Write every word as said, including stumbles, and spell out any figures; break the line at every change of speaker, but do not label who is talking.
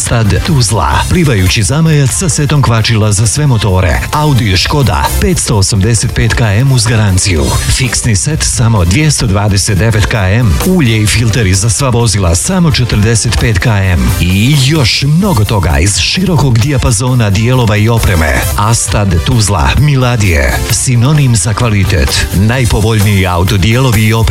Astad Tuzla, plivajući zamajac sa setom kvačila za sve motore, Audi i Škoda petsto osamdeset pet kilometara uz garanciju, fiksni set samo dvjesto dvadeset devet kilometara, ulje i filteri za sva vozila samo četrdeset pet kilometara i još mnogo toga iz širokog dijapazona dijelova i opreme. Astad Tuzla, Miladije, sinonim za kvalitet, najpovoljniji auto dijelovi i opreme